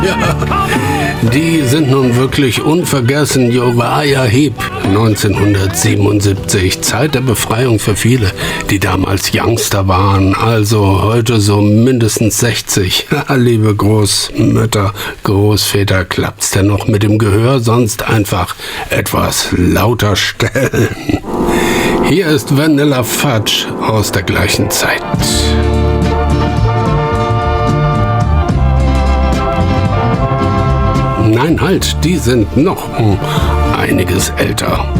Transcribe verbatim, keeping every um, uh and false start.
Die sind nun wirklich unvergessen. Uriah Heep, neunzehnhundertsiebenundsiebzig. Zeit der Befreiung für viele, die damals Youngster waren. Also heute so mindestens sechzig. Liebe Großmütter, Großväter, klappt's denn noch mit dem Gehör? Sonst einfach etwas lauter stellen. Hier ist Vanilla Fudge aus der gleichen Zeit. Nein, halt, die sind noch um einiges älter.